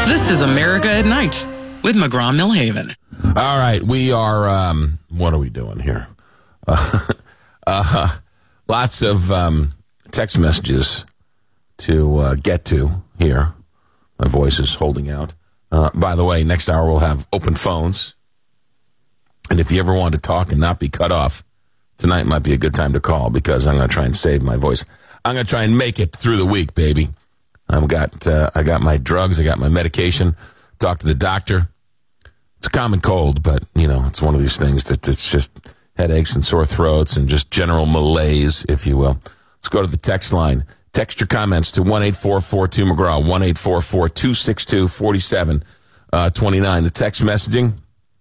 This is America at Night with McGraw-Millhaven. All right, we are, what are we doing here? Lots of text messages to get to here. My voice is holding out. By the way, next hour we'll have open phones. And if you ever want to talk and not be cut off, tonight might be a good time to call because I'm going to try and save my voice. I'm going to try and make it through the week, baby. I got my drugs. I got my medication. Talked to the doctor. It's a common cold, but, it's one of these things that it's just headaches and sore throats and just general malaise, if you will. Let's go to the text line. Text your comments to 1-844-2-McGraw, 1-844-262-4729. The text messaging.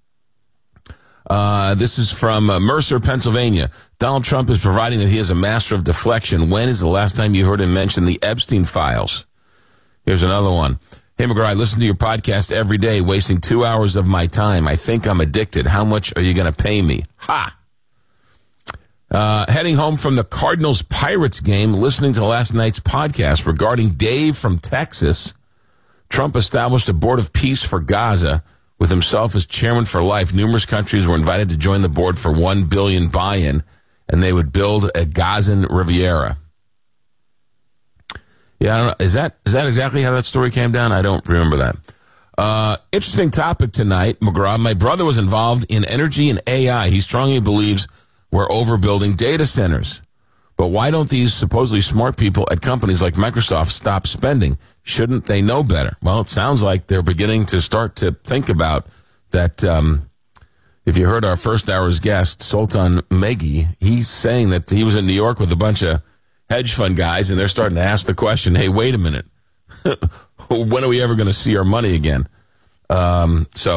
This is from Mercer, Pennsylvania. Donald Trump is providing that he is a master of deflection. When is the last time you heard him mention the Epstein files? Here's another one. Hey, McGraw, I listen to your podcast every day, wasting 2 hours of my time. I think I'm addicted. How much are you going to pay me? Ha! Heading home from the Cardinals-Pirates game, listening to last night's podcast regarding Dave from Texas. Trump established a board of peace for Gaza with himself as chairman for life. Numerous countries were invited to join the board for $1 billion buy-in, and they would build a Gazan Riviera. Yeah, I don't know. Is that exactly how that story came down? I don't remember that. Interesting topic tonight, McGraw. My brother was involved in energy and AI. He strongly believes we're overbuilding data centers. But why don't these supposedly smart people at companies like Microsoft stop spending? Shouldn't they know better? Well, it sounds like they're beginning to start to think about that. If you heard our first hour's guest, Sultan Meghi, he's saying that he was in New York with a bunch of hedge fund guys, and they're starting to ask the question, hey, wait a minute. When are we ever going to see our money again? So